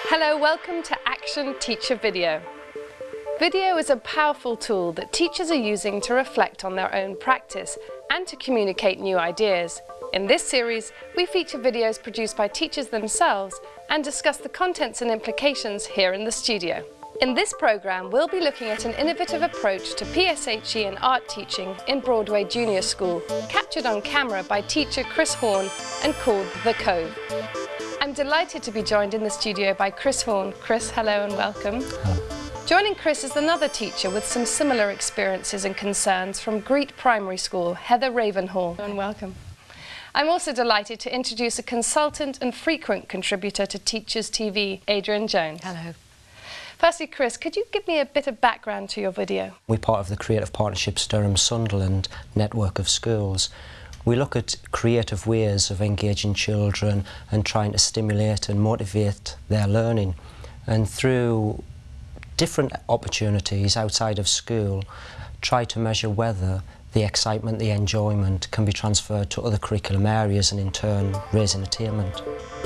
Hello, welcome to Action Teacher Video. Video is a powerful tool that teachers are using to reflect on their own practice and to communicate new ideas. In this series, we feature videos produced by teachers themselves and discuss the contents and implications here in the studio. In this programme, we'll be looking at an innovative approach to PSHE and art teaching in Broadway Junior School, captured on camera by teacher Chris Horn and called The Cove. I'm delighted to be joined in the studio by Chris Horn. Chris, hello and welcome. Hello. Joining Chris is another teacher with some similar experiences and concerns from Greet Primary School, Heather Ravenhall, and welcome. I'm also delighted to introduce a consultant and frequent contributor to Teachers TV, Adrian Jones. Hello. Firstly, Chris, could you give me a bit of background to your video? We're part of the Creative Partnerships Durham Sunderland network of schools. We look at creative ways of engaging children and trying to stimulate and motivate their learning. And through different opportunities outside of school, try to measure whether the excitement, the enjoyment can be transferred to other curriculum areas and in turn raising attainment.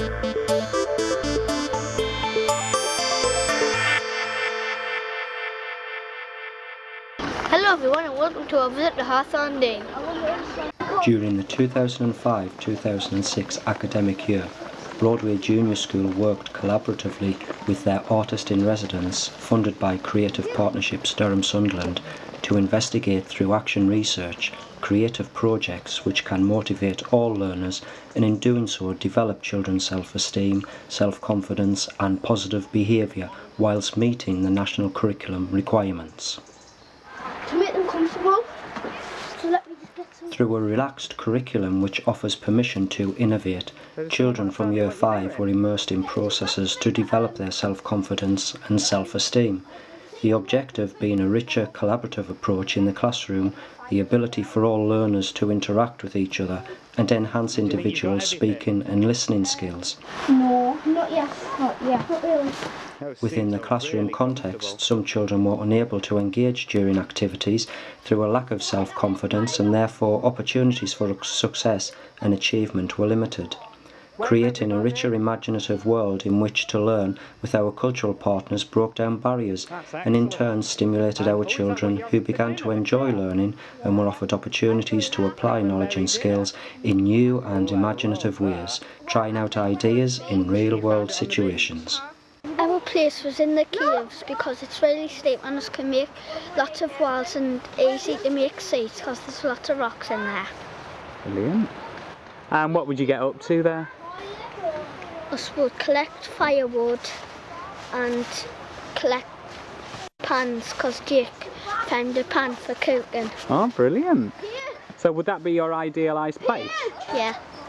Hello everyone and welcome to our visit to Hawthorne Dean. During the 2005-2006 academic year, Broadway Junior School worked collaboratively with their Artist-in-Residence, funded by Creative Partnerships Durham Sunderland, to investigate through action research creative projects which can motivate all learners and in doing so develop children's self-esteem, self-confidence and positive behaviour whilst meeting the national curriculum requirements. To make them comfortable, so let me just get some... Through a relaxed curriculum which offers permission to innovate, children from Year 5 were immersed in processes to develop their self-confidence and self-esteem. The objective being a richer, collaborative approach in the classroom, the ability for all learners to interact with each other and enhance individual speaking and listening skills. No, not yet. Not really. Within the classroom context, some children were unable to engage during activities through a lack of self-confidence and therefore opportunities for success and achievement were limited. Creating a richer imaginative world in which to learn with our cultural partners broke down barriers and in turn stimulated our children who began to enjoy learning and were offered opportunities to apply knowledge and skills in new and imaginative ways, trying out ideas in real-world situations. Our place was in the caves because it's really steep and us can make lots of walls and easy to make seats because there's lots of rocks in there. Brilliant. And what would you get up to there? Us would collect firewood and collect pans because Jake found a pan for cooking. Oh, brilliant. Yeah. So would that be your idealised place? Yeah.